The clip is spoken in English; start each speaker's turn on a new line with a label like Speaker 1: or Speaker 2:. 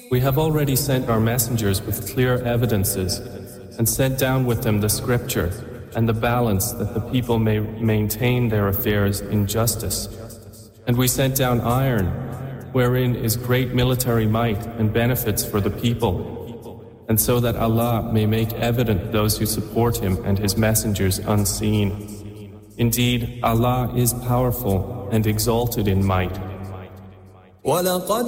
Speaker 1: We have already sent our messengers with clear evidences and sent down with them the scripture and the balance that the people may maintain their affairs in justice. And we sent down iron, wherein is great military might and benefits for the people, and so that Allah may make evident those who support Him and His messengers unseen. Indeed, Allah is powerful and exalted in might.
Speaker 2: وَلَقَدْ